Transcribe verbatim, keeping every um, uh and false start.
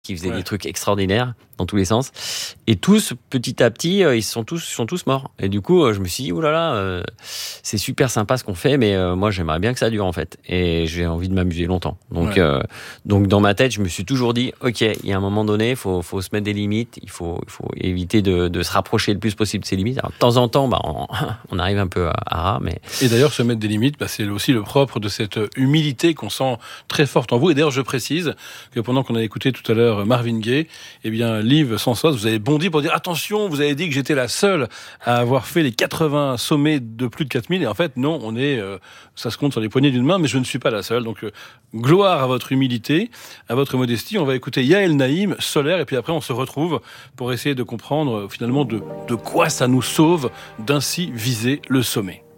qui faisaient Ouais. des trucs extraordinaires dans tous les sens. Et tous, petit à petit, euh, ils sont tous, sont tous morts. Et du coup, euh, je me suis dit, oulala, euh, c'est super sympa ce qu'on fait, mais euh, moi, j'aimerais bien que ça dure, en fait. Et j'ai envie de m'amuser longtemps. Donc, Ouais. euh, donc dans ma tête, je me suis toujours dit, OK, il y a un moment donné, il faut, faut se mettre des limites, il faut, il faut éviter de, de se rapprocher le plus possible de ces limites. Alors, de temps en temps, bah, on, on arrive un peu à, à ras, mais... Et d'ailleurs, se mettre des limites, bah, c'est aussi le propre de cette humilité qu'on sent très forte en vous. Et d'ailleurs, je précise que pendant qu'on a écouté tout à l'heure Marvin Gaye, eh bien, Liv Sansos, vous avez bondi pour dire attention, vous avez dit que j'étais la seule à avoir fait les quatre-vingts sommets de plus de quatre mille. Et en fait, non, on est, euh, ça se compte sur les poignées d'une main, mais je ne suis pas la seule. Donc, euh, gloire à votre humilité, à votre modestie. On va écouter Yael Naïm, Solaire, et puis après, on se retrouve pour essayer de comprendre euh, finalement de, de quoi ça nous sauve d'ainsi viser le sommet.